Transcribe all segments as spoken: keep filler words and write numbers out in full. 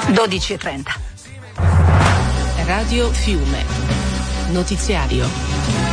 dodici e trenta. Radio Fiume. Notiziario.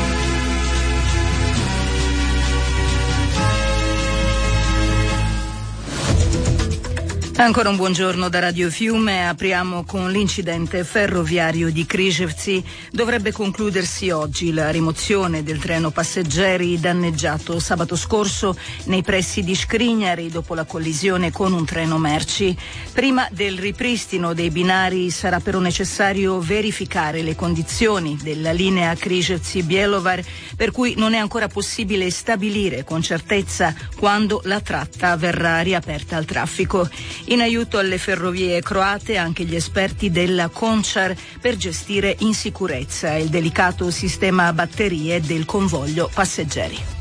Ancora un buongiorno da Radio Fiume. Apriamo con l'incidente ferroviario di Križevci. Dovrebbe concludersi oggi la rimozione del treno passeggeri danneggiato sabato scorso nei pressi di Škrinjari dopo la collisione con un treno merci. Prima del ripristino dei binari sarà però necessario verificare le condizioni della linea Križevci-Bjelovar, per cui non è ancora possibile stabilire con certezza quando la tratta verrà riaperta al traffico. In aiuto alle ferrovie croate anche gli esperti della Končar per gestire in sicurezza il delicato sistema a batterie del convoglio passeggeri.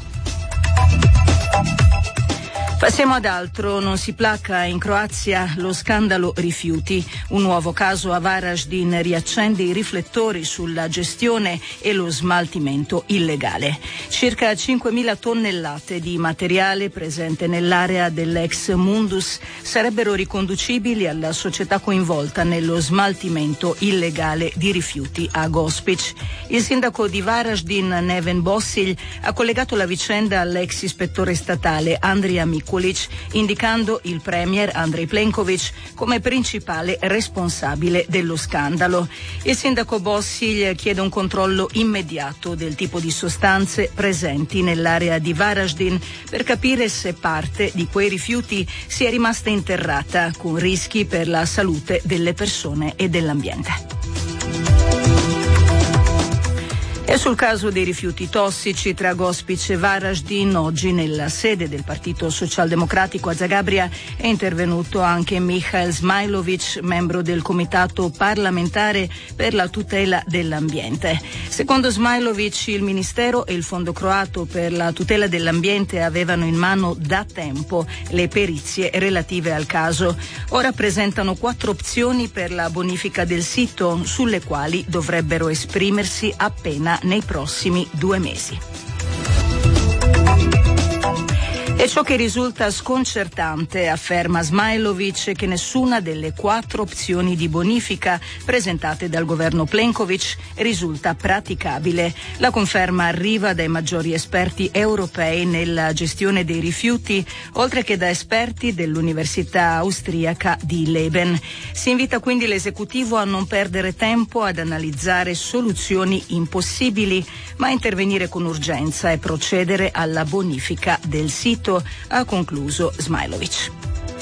Passiamo ad altro. Non si placa in Croazia lo scandalo rifiuti. Un nuovo caso a Varaždin riaccende i riflettori sulla gestione e lo smaltimento illegale. Circa cinquemila tonnellate di materiale presente nell'area dell'ex Mundus sarebbero riconducibili alla società coinvolta nello smaltimento illegale di rifiuti a Gospić. Il sindaco di Varaždin, Neven Bossilj, ha collegato la vicenda all'ex ispettore statale Andrija Mikulić, indicando il premier Andrej Plenković come principale responsabile dello scandalo. Il sindaco Bossilj chiede un controllo immediato del tipo di sostanze presenti nell'area di Varaždin per capire se parte di quei rifiuti sia rimasta interrata, con rischi per la salute delle persone e dell'ambiente. E sul caso dei rifiuti tossici tra Gospić e Varaždin, oggi nella sede del Partito Socialdemocratico a Zagabria è intervenuto anche Mihael Zmajlović, membro del Comitato parlamentare per la tutela dell'ambiente. Secondo Zmajlović, il Ministero e il Fondo croato per la tutela dell'ambiente avevano in mano da tempo le perizie relative al caso. Ora presentano quattro opzioni per la bonifica del sito, sulle quali dovrebbero esprimersi appena nei prossimi due mesi. E ciò che risulta sconcertante, afferma Zmajlović, che nessuna delle quattro opzioni di bonifica presentate dal governo Plenković risulta praticabile. La conferma arriva dai maggiori esperti europei nella gestione dei rifiuti, oltre che da esperti dell'Università austriaca di Leben. Si invita quindi l'esecutivo a non perdere tempo ad analizzare soluzioni impossibili, ma a intervenire con urgenza e procedere alla bonifica del sito, ha concluso Zmajlović.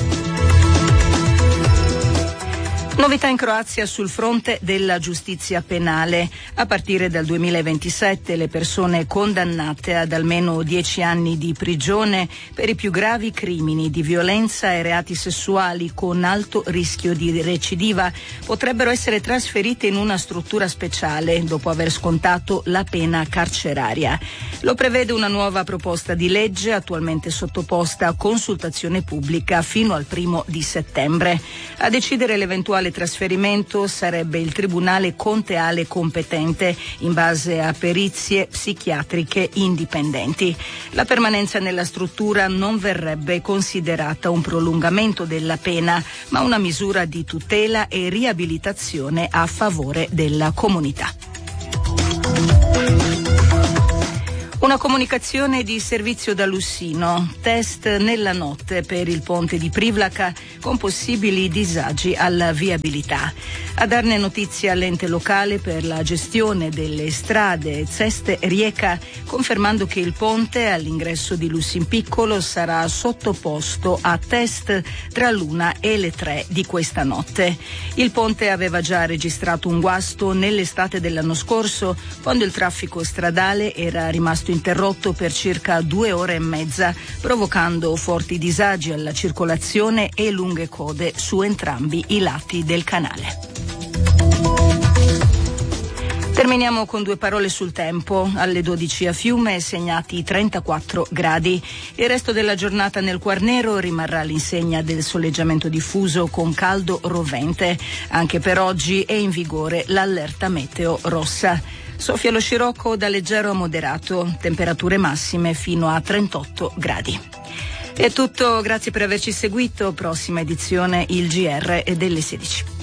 Novità in Croazia sul fronte della giustizia penale. A partire dal duemilaventisette le persone condannate ad almeno dieci anni di prigione per i più gravi crimini di violenza e reati sessuali con alto rischio di recidiva potrebbero essere trasferite in una struttura speciale dopo aver scontato la pena carceraria. Lo prevede una nuova proposta di legge attualmente sottoposta a consultazione pubblica fino al primo di settembre. A decidere l'eventuale trasferimento sarebbe il tribunale conteale competente in base a perizie psichiatriche indipendenti. La permanenza nella struttura non verrebbe considerata un prolungamento della pena, ma una misura di tutela e riabilitazione a favore della comunità. Una comunicazione di servizio da Lussino. Test nella notte per il ponte di Privlaka con possibili disagi alla viabilità. A darne notizia all'ente locale per la gestione delle strade Ceste Rijeka, confermando che il ponte all'ingresso di Lussinpiccolo sarà sottoposto a test tra l'una e le tre di questa notte. Il ponte aveva già registrato un guasto nell'estate dell'anno scorso, quando il traffico stradale era rimasto interrotto per circa due ore e mezza, provocando forti disagi alla circolazione e lunghe code su entrambi i lati del canale. Terminiamo con due parole sul tempo. Alle dodici a Fiume segnati trentaquattro gradi. Il resto della giornata nel Quarnero rimarrà all'insegna del soleggiamento diffuso con caldo rovente. Anche per oggi è in vigore l'allerta meteo rossa. Soffia lo scirocco da leggero a moderato, temperature massime fino a trentotto gradi. È tutto, grazie per averci seguito. Prossima edizione il G R delle sedici.